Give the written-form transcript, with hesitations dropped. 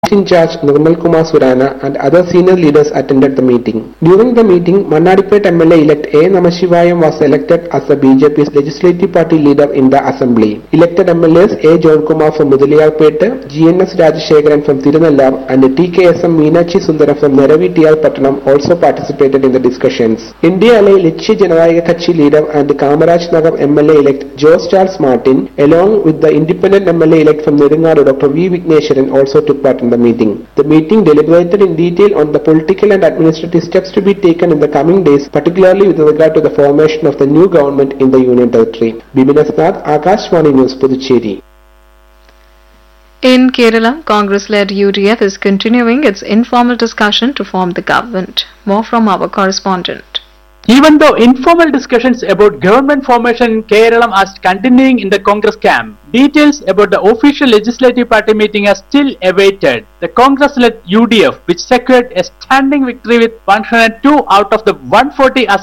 in charge Nirmal Kumar Surana and other senior leaders attended the meeting. During the meeting, Mannadipet MLA-elect A. Namashivayam was elected as the BJP's legislative party leader in the assembly. Elected MLAs A. John Kumar from Mudaliyarpet, GNS Rajashekharan from Tirunellar and TKSM Meenachi Sundaram from Neravi TR Pattanam also participated in the discussions. India Allied Lakshya Janatha Kachi leader and Kamaraj Nagar MLA-elect Jose Charles Martin, along with the independent MLA-elect from Nirangadu Dr. V. Vigneswaran also took part in the meeting. The meeting deliberated in detail on the political and administrative steps to be taken in the coming days, particularly with regard to the formation of the new government in the Union Territory. Bibinas Nath, Akashvani News, Puducherry. In Kerala, Congress-led UDF is continuing its informal discussion to form the government. More from our correspondent. Even though informal discussions about government formation in Kerala are continuing in the Congress camp, details about the official legislative party meeting are still awaited. The Congress-led UDF, which secured a standing victory with 102 out of the 140